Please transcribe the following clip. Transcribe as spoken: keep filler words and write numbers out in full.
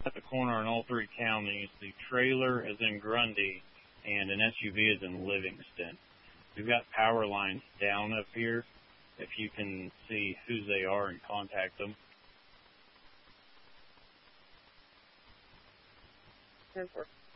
at the corner in all three counties. The trailer is in Grundy, and an S U V is in Livingston. We've got power lines down up here. If you can see whose they are and contact them. ten four.